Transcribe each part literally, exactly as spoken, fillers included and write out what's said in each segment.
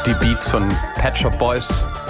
Die Beats von Pet Shop Boys.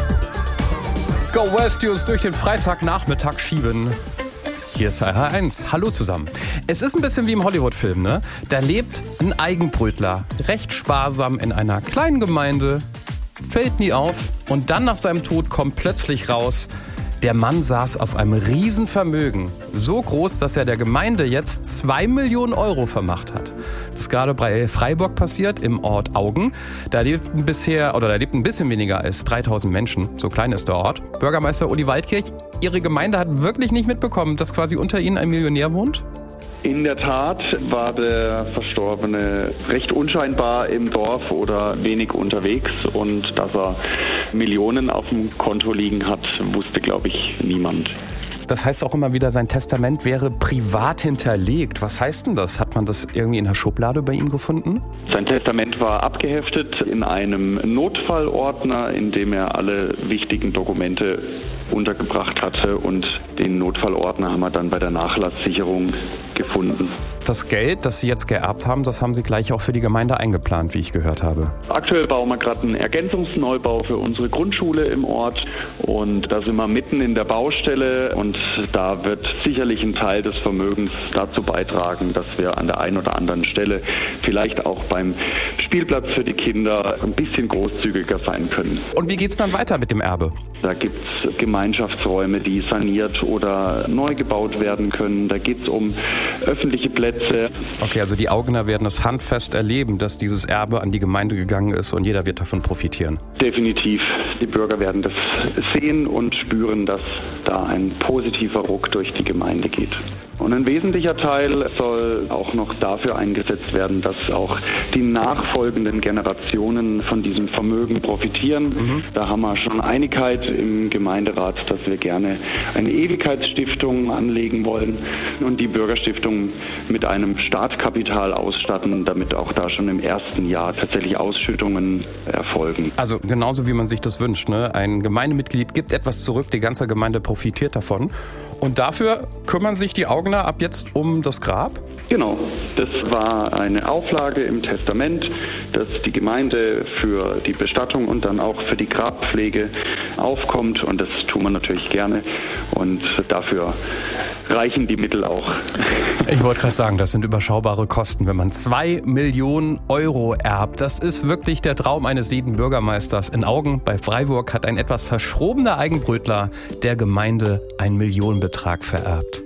Go West, die uns durch den Freitagnachmittag schieben. Hier ist R H eins. Hallo zusammen. Es ist ein bisschen wie im Hollywood-Film, ne? Da lebt ein Eigenbrötler, recht sparsam in einer kleinen Gemeinde, fällt nie auf und dann nach seinem Tod kommt plötzlich raus, der Mann saß auf einem Riesenvermögen. So groß, dass er der Gemeinde jetzt zwei Millionen Euro vermacht hat. Das ist gerade bei Freiburg passiert, im Ort Augen. Da lebten bisher, oder da lebten ein bisschen weniger als dreitausend Menschen. So klein ist der Ort. Bürgermeister Uli Waldkirch, Ihre Gemeinde hat wirklich nicht mitbekommen, dass quasi unter Ihnen ein Millionär wohnt? In der Tat war der Verstorbene recht unscheinbar im Dorf oder wenig unterwegs und dass er Millionen auf dem Konto liegen hat, wusste, glaube ich, niemand. Das heißt auch immer wieder, sein Testament wäre privat hinterlegt. Was heißt denn das? Hat man das irgendwie in der Schublade bei ihm gefunden? Sein Testament war abgeheftet in einem Notfallordner, in dem er alle wichtigen Dokumente untergebracht hatte, und den Notfallordner haben wir dann bei der Nachlasssicherung gefunden. Das Geld, das Sie jetzt geerbt haben, das haben Sie gleich auch für die Gemeinde eingeplant, wie ich gehört habe. Aktuell bauen wir gerade einen Ergänzungsneubau für unsere Grundschule im Ort und da sind wir mitten in der Baustelle und da wird sicherlich ein Teil des Vermögens dazu beitragen, dass wir an der einen oder anderen Stelle vielleicht auch beim Spielplatz für die Kinder ein bisschen großzügiger sein können. Und wie geht's dann weiter mit dem Erbe? Da gibt's Gemeinschaftsräume, die saniert oder neu gebaut werden können. Da geht's um öffentliche Plätze. Okay, also die Augener werden das handfest erleben, dass dieses Erbe an die Gemeinde gegangen ist und jeder wird davon profitieren. Definitiv. Die Bürger werden das sehen und spüren, dass da ein positiver Ruck durch die Gemeinde geht. Und ein wesentlicher Teil soll auch noch dafür eingesetzt werden, dass auch die nachfolgenden Generationen von diesem Vermögen profitieren. Mhm. Da haben wir schon Einigkeit im Gemeinderat, dass wir gerne eine Ewigkeitsstiftung anlegen wollen und die Bürgerstiftung mit einem Startkapital ausstatten, damit auch da schon im ersten Jahr tatsächlich Ausschüttungen erfolgen. Also genauso wie man sich das wünscht, ne? Ein Gemeindemitglied gibt etwas zurück, die ganze Gemeinde profitiert davon. Und dafür kümmern sich die Augener ab jetzt um das Grab? Genau, das war eine Auflage im Testament, dass die Gemeinde für die Bestattung und dann auch für die Grabpflege aufkommt, und das tun wir natürlich gerne und dafür reichen die Mittel auch. Ich wollte gerade sagen, das sind überschaubare Kosten, wenn man zwei Millionen Euro erbt. Das ist wirklich der Traum eines jeden Bürgermeisters. In Augen bei Freiburg hat ein etwas verschrobener Eigenbrötler der Gemeinde einen Millionenbetrag vererbt.